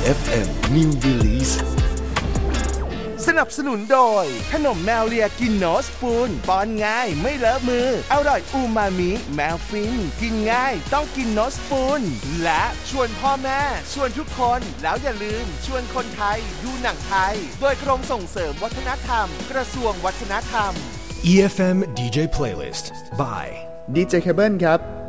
EFM New Release สนับสนุนโดยขนมแมวเลียกินโนสปูนป้อนง่ายไม่เลอะมืออร่อยอูมามิแมวฟินกินง่ายต้องกินโนสปูนและชวนพ่อแม่ชวนทุกคนแล้วอย่าลืมชวนคนไทยดูหนังไทยโดยกรมส่งเสริมวัฒนธรรมกระทรวงวัฒนธรรม EFM DJ Playlist by DJ Cable ครับ